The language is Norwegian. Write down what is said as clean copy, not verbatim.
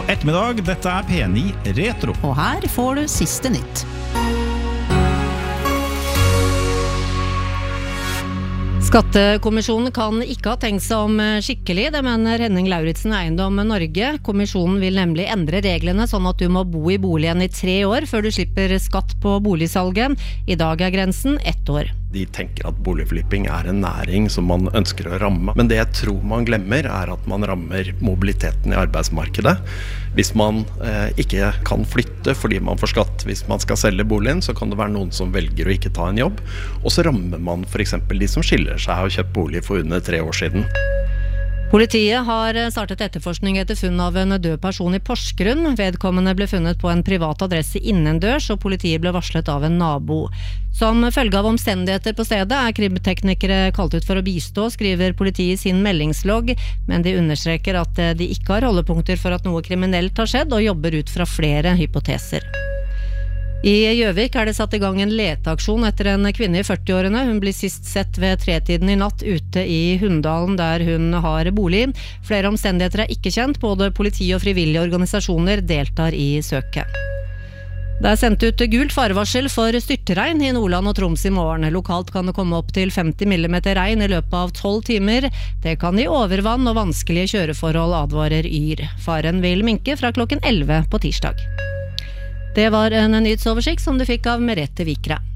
ettermiddag, dette P9 Retro. Og her får du siste nytt. Skattekommisjonen kan ikke ha tenkt seg om skikkelig, det mener Henning Lauritsen Eiendom Norge. Kommisjonen vil nemlig endre reglene sånn at du må bo i boligen i 3 år før du slipper skatt på boligsalget. I dag grensen 1 år. De tenker at boligflipping en næring som man ønsker å ramme. Men det jeg tror man glemmer at man rammer mobiliteten i arbeidsmarkedet. Hvis man ikke kan flytte fordi man får skatt hvis man skal selge boligen, så kan det være noen som velger å ikke ta en jobb. Og så rammer man for eksempel de som skiller seg og kjøpt bolig for under 3 år siden. Politiet har startet etterforskning etter funn av en død person i Porsgrunn. Vedkommende ble funnet på en privat adresse innendørs, og politiet ble varslet av en nabo. Som følge av omstendigheter på stedet krimteknikere kalt ut for å bistå, skriver politiet i sin meldingslogg, men de understreker at de ikke har holdepunkter for at noe kriminelt har skjedd, og jobber ut fra flere hypoteser. I Gjøvik det satt i gang en leteaksjon etter en kvinne i 40-årene. Hun blir sist sett ved 3-tiden i natt ute i Hunndalen der hun har bolig. Flere omstendigheter ikke kjent, både politi og frivillige organisasjoner deltar i søket. Det sendt ut gult farevarsel for styrtregn i Nordland og Troms i morgen. Lokalt kan det komme opp til 50 mm regn i løpet av 12 timer. Det kan gi overvann og vanskelige kjøreforhold, advarer Yr. Faren vil minke fra klokken 11 på tirsdag. Det var en nyhetsoversikt som du fikk av Merete Vikra.